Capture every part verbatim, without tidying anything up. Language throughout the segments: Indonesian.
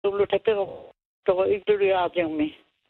lu tapero to igluriaadimi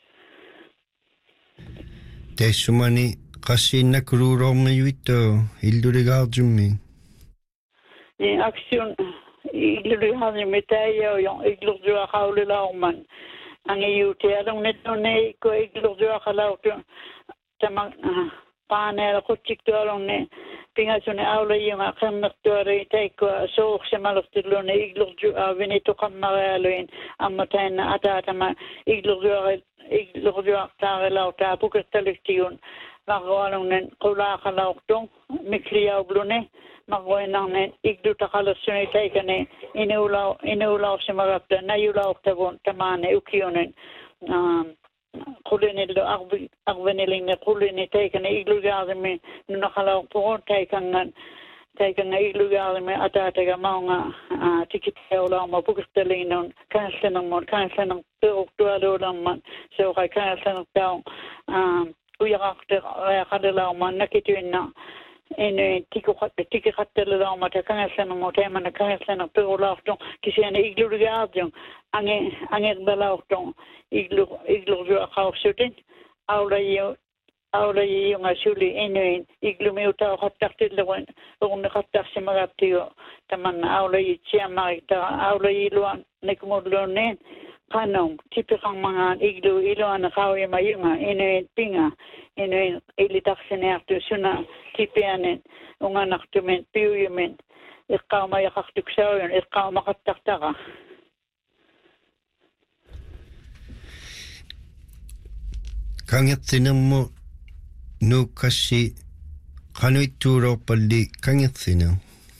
Tessumani qassinna kuluurorniyuitto illurigaarjummi ni action igluriaadimi tayo yung iglurdua qaulilauman angiutialung netone ko iglurdua qalautu tamang paanela qutsiktualunne pingasune aulajunga qammertuari taiko soorsimalortillune iglurdua vinito qammarialuin ammataina ataatama iglurdua iglurdua taarelauta pukertaluktiun marrualunnen qulaaqalaortung mikliaublune marruinarnen iglutaqalassuni taikane inuulau inuulausimagapta najulaortavun tamaane ukiunen qulinillu arvi arvinilinne qulini taikane iglugaarimi nunaqalaorpugun taikangan taikanga iglugaarimi ataataga maunga tikitteulauma pukertalinun kaaslanarmun kaaslanaq peruqtualuulamman seuqa kaaslanartau uyaqarteq qalilauman nakituinna ene tiko tiki qattelauma takangaslanarmu taimana kaaslanaq perulaartu kisiana iglugaarjun ange ange balaortu iglu iglurju aqaursutin aulayu aulayu ngasuli ene iglumiuta qattartilleruin urniqattarsimagaptigu tamanna aulayu chiamarita aulayu luan nikmudlunen kanong tipiqangmangaan iglu iluana qauyamayunga ene pinga ene ilitaksineartu suna tipianen unganartumen piuyumen iqqaumayaqartuksauyun iqqaumaqattartaqa kangertinermu nuukkassi qanuittuulorpalli kangertiner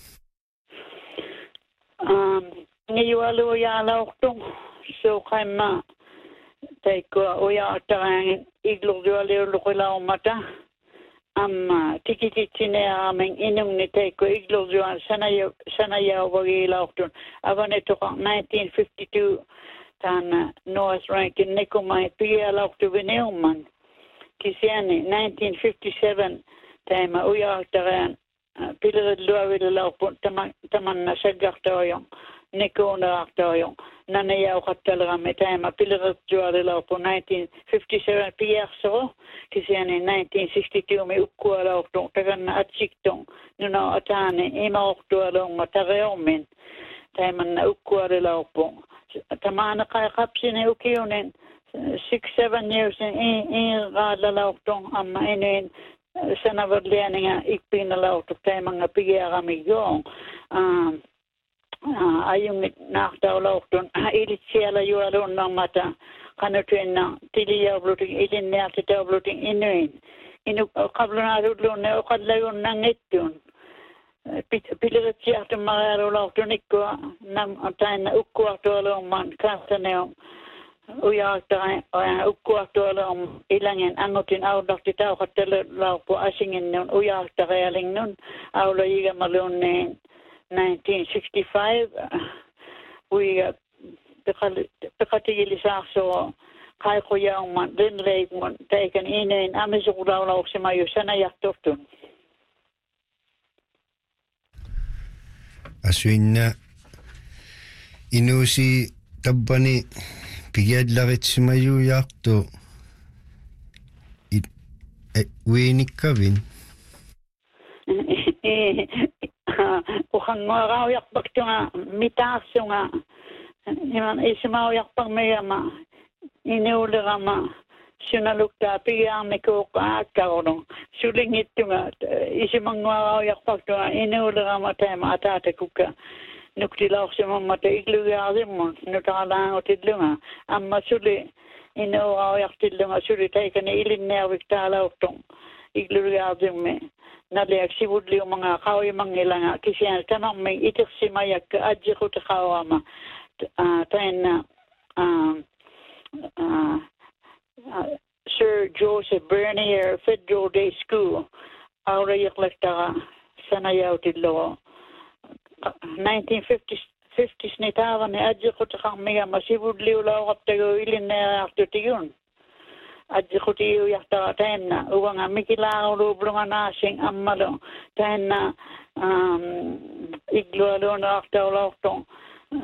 um ngiyualu yaalaortung suqaimma taiko uyaataraangin iglurjualiuluqilaumata amma tikititsineaamen inungni taiko iglurjuan sanaya sanayauvagiilaortun avanetoqa nineteen fifty-two taana North Rankin nikumai pialaortuvineumman kisiani nineteen fifty-seven taima uyaataraang pilerilluavilalaorpun tamanna saggartaoyong nikuunerartaoyong nanayauqattaleraami taima pilerirtualilaorpu nineteen fifty-seven piarsoro kisiani nineteen sixty-two mi ukkualaortu taganna atsiktung nuna ataani imaortualunga tareormin taimanna ukkualilaorpu tamaana qaiqapsini ukiunen six seven years in in qaalalaortung amma inen sanaverlianinga ikpiinalaortu taimanga pigiaramiggoong um ayungit naaqtaulaortun ilitsiala yualuunnermata qanutuinna tiliyaabluting ilinniartitaabluting inuin inu qablunaalulluunne oqallayunnangittun piliritsiartummarialuulaortunikkua nam tainna ukkuartualuumman kaassaneum uyaaqtarai ukkuartualuum ilangen angutin aullartitauqattalulaarpu asinginnun uyaaqtarialinnun aulayigamalunnin nineteen sixty-five we peqatigilisaarso qaiquyaumman linreigmun taikan inen amisuqulaulauqsimayu sanayartortun asuinna inuusi tabbani pigiadlaritsimayuyaartu uinikkavin uqanguarauyarpaktunga mitaarsunga iman isimauyarparmigama inuulerama sunalukta pigiarnikuuqqaakkarulung sulingittunga isimanguarauyarpaktunga inuulerama taima ataatakukka nuktilaorsimammata iglugaarsimmun nutaqalaangutillunga amma suli inuurauyartillunga suli taikani ilinniarviktaalaortung iglugaarsimmi naliak sibudliumanga qauyimangilanga kisian tamammi itirsimayak ajjiqutaqawama tainna Sir Joseph Bernier Federal Day School aurayaqlaktara sanayautillugu nineteen fifties nitaavani ajjiqutaqarmiga masibudliulauqaptagu ilinneeraartutigun ajjiqutiyu yaxtara tainna uwanga mikilaaruluublunganaasing ammalu tainna iglualuunerartaulaortung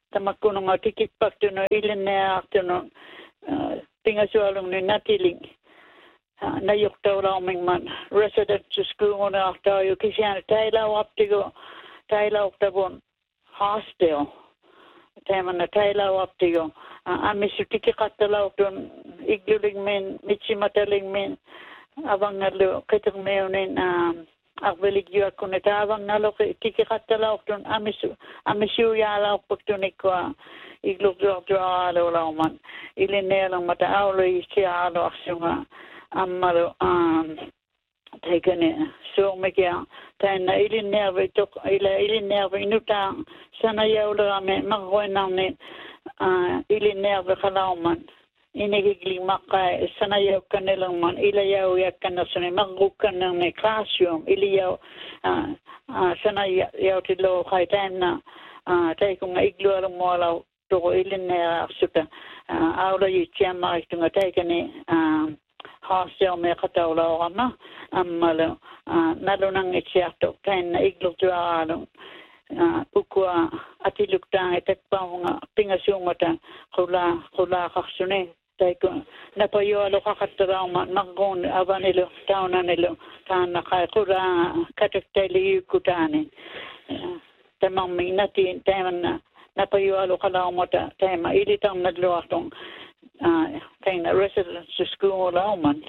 tamakkununga tikipaktuno ilinneartuno pingasualungni natiling najortaulaumingman resident schoolunartaayu kisiana tailauaptigo tailauqtavun hostel taimana tailauaptigo amisu tikiqattalauqtun iglulingmin mitsimatalingmin avangalu qitugmeunin arveligjuakkune taavangalo tikiqattalauqtun amisu amisu yaalauqpaktunikwa iglurjuarjuaraalulauman ilinnealungmata auluisiaaluarsunga ammalu taikane suomekia taina ilinneavi tok ila ilinneavi nuta sanajauleraame marroinarni ilinneavi qalauman inigigli maqqa sanajaukkanelungman ilajaujaqkannersuni marrukkannerni classroom ilijau sanajautillo qaitaanna taikunga iglualumualau toko ilinnearsuta aulajittiammaristunga taikane hostel me qataulaorama ammalu nalunangitsiartu tainna iglurtuaraalun ukua atiluktaangi takpaunga pingasuumata qula qulaaqarsuni taiku napayoalu qaqattarauman marruun avanilu taunanilu taannaqai qula kataktailiyukkutaani tamammi nati taimanna napayoalu qalaumata taima ilitarnalluartung taina residence school lauman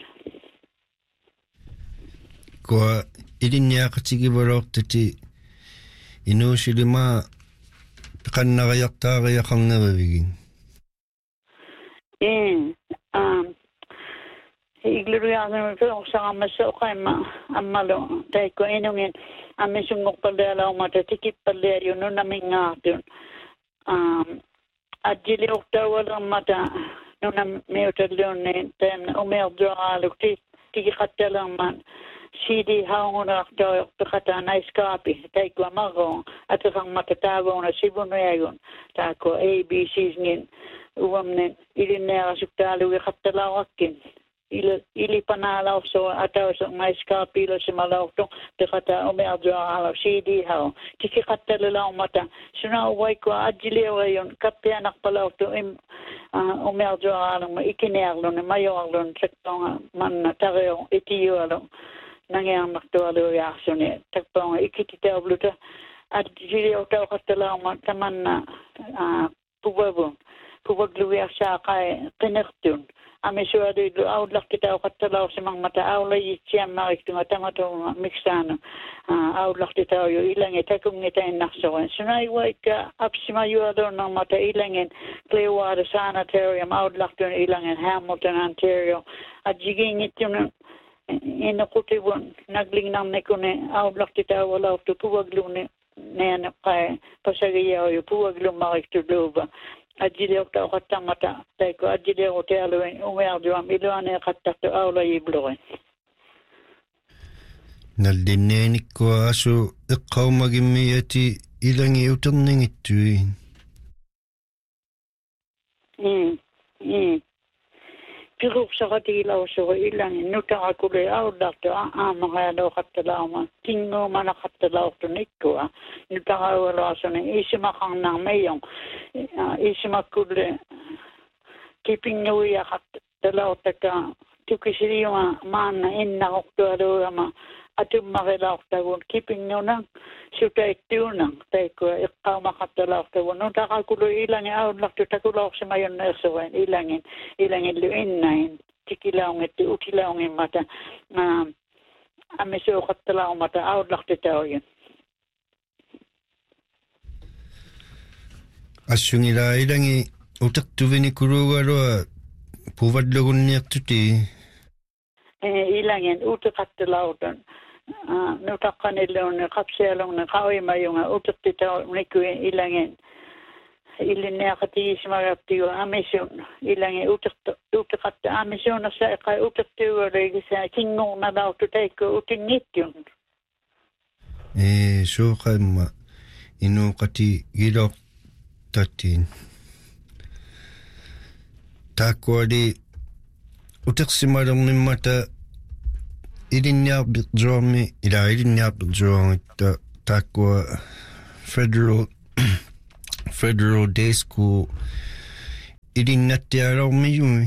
Kua ilinniaqatigivalortati inuusilima qannariartaariaqarnerivigin eh um igluriarnami peorsaramassa oqaimma ammalu taikku inungin ammisungorpallealaumata tikippallaariu nunamingaartun um ajiliortaualermata nuna meutalluunni taimna umiarduaraaluk tikiqattalerman C D haungunartoiqpiqata naiskaapi taikua marro aterangmata taavuna sivunuagun taako A B Cs ngin uamnen ilinneerasuktaalugi qattalaurakkin ila ilipanaalauso atauso naiskaapilo simalauto piqata umiarduaraala C D hau tikiqattalelaumata suna waikua ajiliawayun kappianarpalauto im umiarduaraaluma ikinearlun mayorlun sektonga manna tareo itiualu nangiarnartualuiaarsuni takpaunga ikititaavluta ajiliautauqattalauma tamanna puvavun puvagluiarsaaqai qinertun amisualuilu aullartitauqattalausimangmata aulajitsiammariktunga tamatuunga miksaanu aullartitauju ilangi takungitainnarsoren sunaiwaikka apsimayualuunnermata ilangin Clearwater Sanitarium aullartun ilangin Hamilton Ontario ajigingittunun inaqutibun naglingnaarnikune aullartitaualautu puvagluni neanaqai pasagiyauju puvaglummariktuuluuva ajiliortauqattamata taiku ajiliorutialuin umiarduam iluaneqattartu aulajiblurin nallinneenikkua asu eqqaumagimmiati ilangi uterningittuin mm mm piruqsaqatiilausugu ilangi nutarakule aullartu aamaqaaloqattalauma tinguumanaqattalauqtunikkua nutaraualuasuni isimaqarnarmayong isimakkulle kipinguiaqattalautaka tukisiliunga maanna innaqortualuugama atummarilaortagun kipingunang sutaittuunang taikua iqqaumaqattalauqtagun nutarakulu ilangi aullartu takulaorsimayunneersuren ilangin ilangillu innain tikilaungittu utilaungimmata amisuuqattalaumata aullartitaujun assungila ilangi utartuvini kuluugalua puvallugunniartuti ilangin uteqattalautun nutaqqanilluunni qapsialungni qawimayunga uteqtitaunikui ilangin ilinneaqatigismagaptigu amisun ilangi uteqatta amisuunnersa iqai uteqtiugaligisa kingornalautu taikku utingittun e suuqamma inuqati giloqtattiin taakkuali uteqsimalernimmata ilinniarpirtuarmi ila ilinniarpirtuarngitta taakkua federal Federal Day School idinnattialormijumi.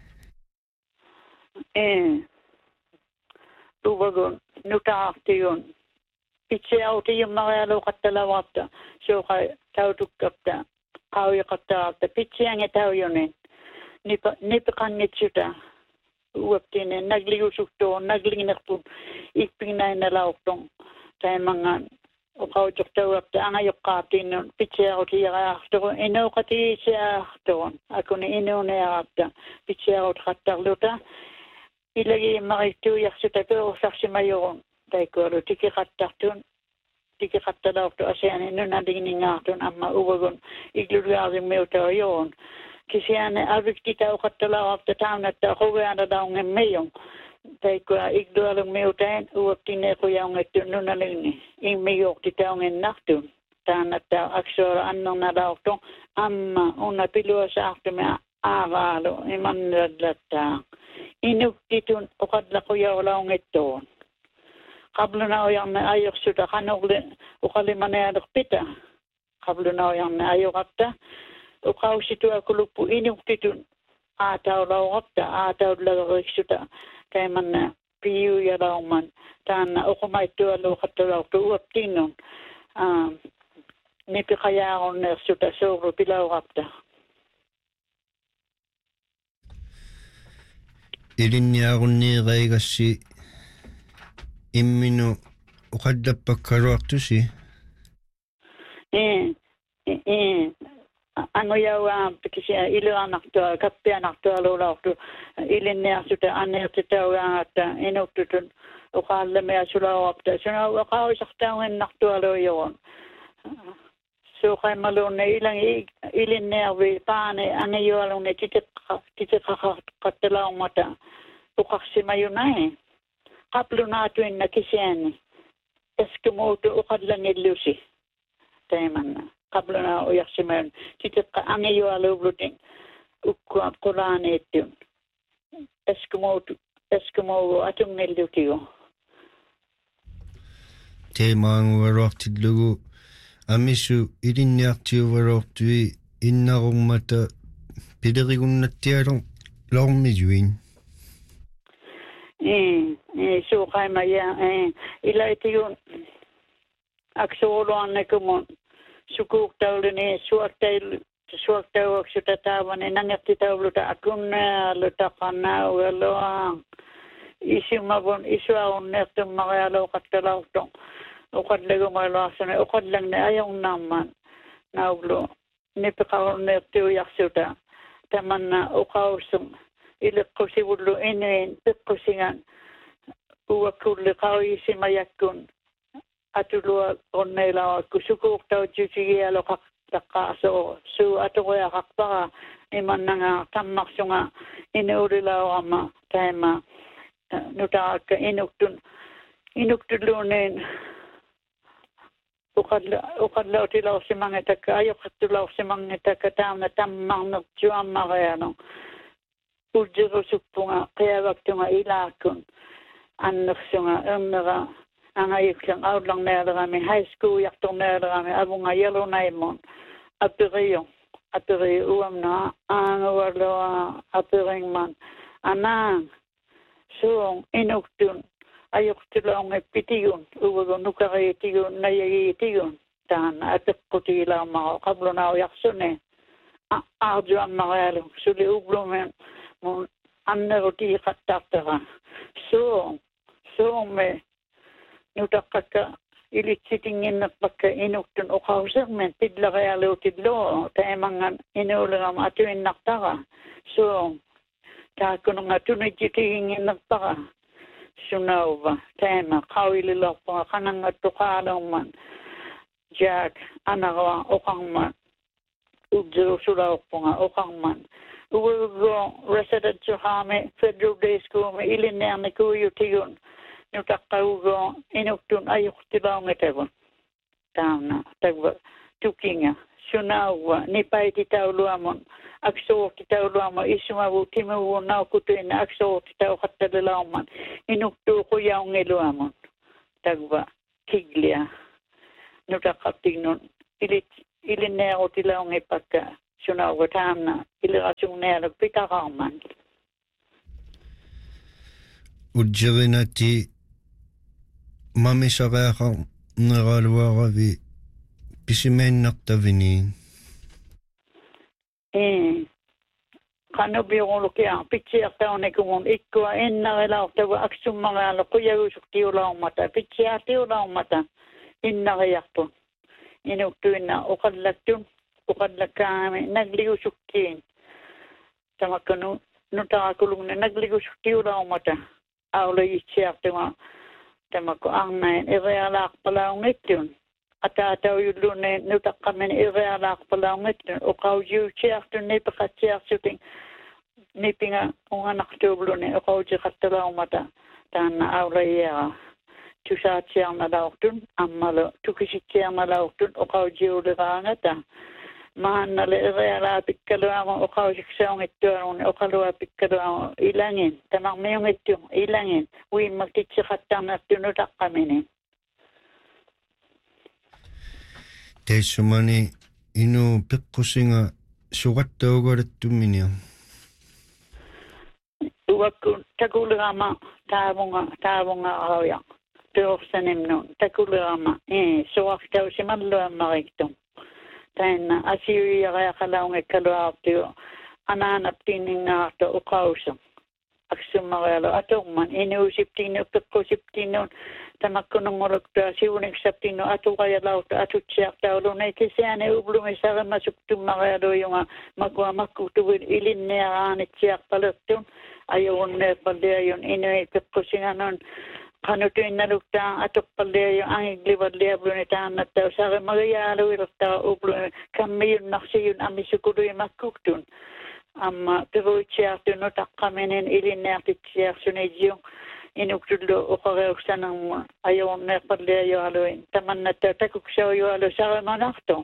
Eh. Tuvagun nutaartigun. Pitsiautium marialu qattalavarta. Suqa tautukkapta. Qauiqattaarta. Pitsiange taujunin. Nipa nipeqannitsuta. Uaptinen nagliusuktoon naglinerpun. Ikpinnainalaortong. Taimangan. Uqautortauapta angajoqqaartinnun pitsiarutiaraartoru inuqatiisiaartorun akuni inunearapta pitsiarut qattarluta ilagi marittuiarsuta perussarsimajorun taikualu tikiqattartun tikiqattalaortu asiani nunaliginingaartun amma uvagun igluluarimmiutaajorun kisiane alviktita uqattalaarapta taunatta quveanadaungemmejon taikua iglualummiutain uaptinequyaungattu nunaligni immiyortitaungennartun taanatta aksora annernalaortu amma unna piluasaartumi aavaalu imannallattaa inuktitun uqadlaquyaulaungettuun qablunaujamne ajorsuta qanorli uqalimanealerpita qablunaujamne ajorapta uqaussituakuluppu inuktitun aataulaorapta aataulageriqsuta kaimanna piu ya lauman taana uqumaittualu qattalaortu uaptinnun a nipiqayaarun nersuta souru pilaurapta ilinniarunniiqaigassi imminu uqallappakkaluartusi eh eh angoyawa pikisia iluanartua kappianartualuulaortu ilinniarsuta annertitaugaata inuktutun uqaallamia suna uqauisartaungennartualuujorun suuqaimalunne ilangi ilinniarvi paane angajualunne titiqqa titiqqaqqattalaumata uqarsimayunai qablunaatuinna kisiani eskimuutu uqallangillusi taimanna qabluna uyarsimayun titiqqa angajualuuvlutin ukkua quraaneettun eskimuutu eskimuugu atungillutigu teemaanguaruartillugu amissu ilinniartiuvaruartui innarungmata pilerigunnattialor lormijuin eh eh suuqaimaya eh ilaitigun aksuuluannekumun sukuuqtauluni suartailu suartauaksuta taavani nangertitauluta akunnealu taqanaugalua isumavun isuaunnertummarialu qattalaortong uqallagumailuarsuni uqallangne ajornaamman nauglu nipiqarunneertiujarsuta tamanna uqaussum ileqqusivullu inuin piqqusingan uakkulli qauisimayakkun atulua onneilawakku sukuuqtautsigialu qaqqaasoo suu atuqiaqarpara imannanga tammarsunga inuulilaorama taima nutaakka inuktun inuktulluunin uqalla uqallautilaorsimangitakka ajoqattulaorsimangitakka taamna tammarnertuammariano ujjirusuppunga qiavaktunga ilaakkun annersunga ernera angayuklang aullarnealerami high school yartornealerami avunga yelunaimun apirio apirio uamna aangualua apiringman anang suong inuktun ajoqtulaunge pitiyun uwagun nukariitiyun nayagiitiyun taana ateqqutiilaamaro qablunaujarsune arjuammarialu suli uglumen mun annerutiiqattartara suong suongme nutaqqakka ilitsitinginnerpakka inuktun uqausermen pillarialuutilluo taimangan inuulegama atuinnartara suong taakununga tunijjitiginginnerpara sunauva taima qauililorpara qanangattuqaalorman jaak anarwa oqarman ujjurusulaorpunga oqarman uwugo resident suhame Federal Day School ilinnearnikuuyutigun nutaqqaugo inuktun ajuqtilaungatagun taana tagva tukinga sunauva nipaititauluamun aksoortitauluama isumavu timuvu naukutuina aksoortitauqattalilauman inuktuuquyaungiluamun tagva kiglia nutaqqaptignun ilit ilinneero tilaungipakka sunaugotaamna ilirasunneero pitaraaman Ujjerinati mamisaraqa neraluaravi pisimeennartavini eh kanubiorulukia pitsiartaunikumun ikkua ennarilaortagu aksummaraalo quyagusuqtiulaumata pitsiartiulaumata innariarpu inuktuinna uqallattun uqallakkaami nagligusukkiin tamakkanu nutarakulugna nagligusuktiulaumata aulayitsiartuma tamakku arnain irialaarpalaungittun ataatauyullune nutaqqamin irialaarpalaungittun uqaujiutsiartun nipeqatsiarsutin nipinga unganartuublune uqautiqattalaumata taanna aulayiara tusaatsiarnalaortun ammalo tukisitsiarnalaortun uqaujiuleraangata maannale irialaa pikkaluaru uqausiksaungittuaruni uqalua pikkaluaru ilangin tamarmiungittu ilangin uimmaktitseqattarnertunutaqqamini Teissumani inu peqqusinga suqattaugalattummini uakku takulerama taavunga taavunga arauja tuorsanimnun takulerama eh suartausimalluammariktum tainna asiuiariaqalaungikkaluartiu anaanaptiinningaartu uqausu aksummarialo atorman inuusiptiinnu peqqusiptiinnun tamakkununguluktua siuniksaptiinnu atuqajalauta atutsiartaulunai tisiani ublumisarimasuktummarialuujunga makua makkutuvil ilinniaraanitsiarpalertun ajurunneerpalliajun inui peqqusinganun qanutuinnaluktaa atoqqalliaju angiglivalliabluni taannattau sarimariaaluilertara ubluni kammiyunnarsigun amisukuluimakkuktun amma peruitsiartunu taqqaminin ilinniartitsiarsunijju inuktullu uqareuksanarma ajurunneerpalliajualuin tamannattau takuksaujualu sarimanartu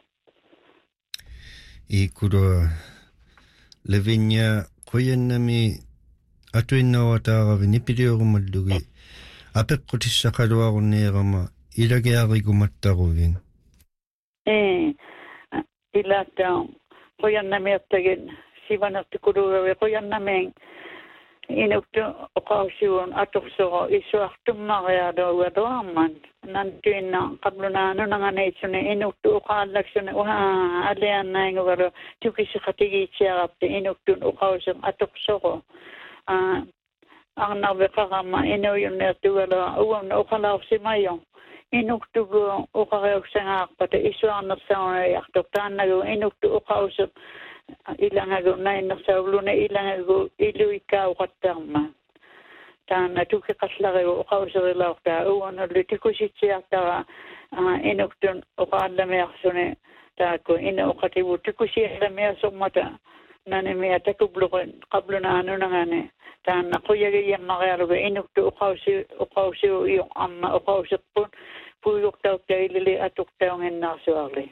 Ikura Lavinia quyannami atuinnawataaravi nipiliurumallugi apeqqutissaqaluarunniirama ilagiarigumattaruvin eh ilata quyannamiartagin sivanertikulugavi quyannaming inuktu oqausiun atorsoro isuartummarialuugaluarman nantuinna qablunaanunanganitsuni inuktu uqaallaksuni uha aliannaingugalu tukisiqatigiitsiarapti inuktun uqausiq atorsoro a arnarveqarama inuyunneertugalua uamna uqalaorsimayo inuktugu uqareuksangaarpata isuarnersaunariartoq taannagu inuktu uqausiq ilangagu nainnersauluna ilangagu iluikkauqattarma taanna tukiqallarigu uqauserilaortaa uanullu tikusitsiartara inuktun uqaallamiarsuni taakku ina uqativu tikusiallamiasormata nanimia takubluqin qablunaanunangani taanna quyagiyamarialugu inuktu uqausi uqausiu iyo amma uqausiqqun puuyuqtauttailili atuqtaunginnaarsuarli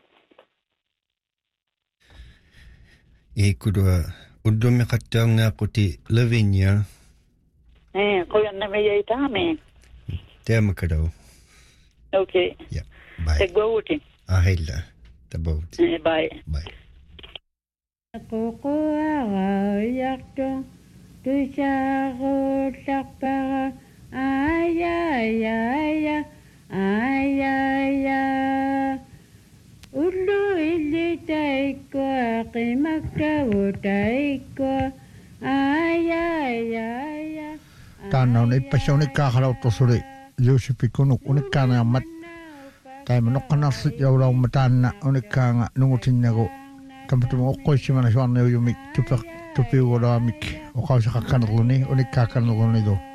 Ikudua uddumiqattaarnaaquti Lavinia eh quyannamiyaytaami Teamakadau Okay Ja bye Tegwauti Ahilla Tabaut eh bye Bye Kukuarayaktu tusarutaqpara ayayaya ayaya Ullu illi taikua qimaktavu taikua ayayaya Tanna on ippäsi unikkaaqalautusuli Juusipikkunuk unikkaanaammat taimanokkanarsit jaulaumma taanna unikkaanga nungutinnagu tamatuma oqqoissimana suarniujumik tupeq tupiugolaamik oqausaqakkanerluni unikkaakkanerlunidu